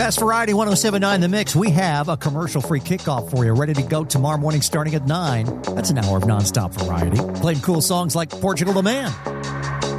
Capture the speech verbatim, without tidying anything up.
That's Variety one oh seven point nine The Mix. We have a commercial-free kickoff for you, ready to go tomorrow morning starting at nine. That's an hour of nonstop variety. Playing cool songs like Portugal the Man,